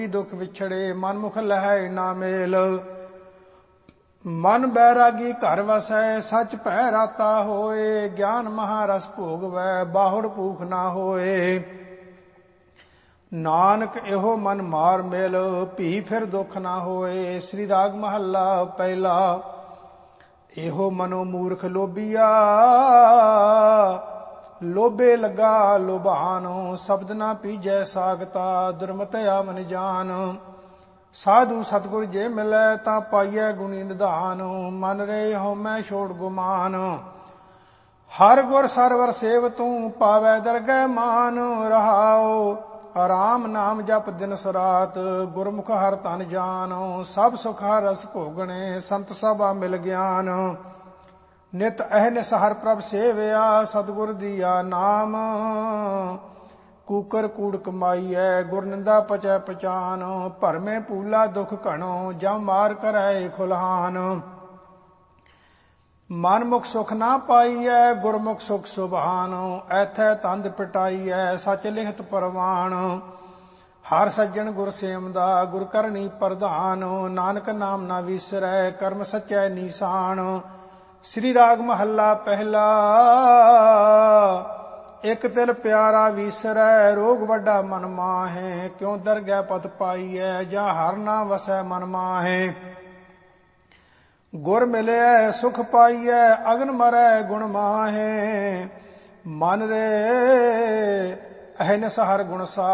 दुख विछड़े मन मुख लहै ना मेल। मन बैरागी घर वसै सच भै राता होए। ज्ञान महारस भोग वै बाहुड़ भूख ना होए। नानक एहो मन मार मेल भी फिर दुख ना होए। श्री राग महला पहला। एहो मनो मूर्ख लोभिया लोभे लगा लोभान। शब्द ना पीजै सागता दुर्मतया मन जान। साधु सतगुर जे मिलै ता पाइयै गुणी निधान। मन रे हਉਮੈ छोड़ गुमान। हर गुर सरवर सेव तू पावै दरगह मान। रहाओ राम नाम जप दिन सरात गुरमुख हर तन जान। सब सुख हर रस भोगणे संत सभा मिल ज्ञान। नित अहनिस हर प्रभ सेवया सतगुर दिया नाम। कूकर कूड़ कमाईਐ गुर निंदा पचै पचान। भरमे पूला दुख घणो जम मार करै खुलहान। मन मुख सुख ना पाईਐ गुरमुख सुख सुभान। ऐथै तंद पिटाईਐ सच लिखत परवान। हर सज्जन गुर सेवदा गुर करनी प्रधान। नानक नाम ना विसरै कर्म सच्चै नीसान। श्री राग महला पहला। एक तिल प्यारा विसरै रोग वड्डा मन माहै। क्यों दरगह पत पाईਐ जा हर ना वसै मन माहै। गुर मिलै सुख पाईਐ अगन मरै गुण माहै। मन रे अहनिस हर गुण सा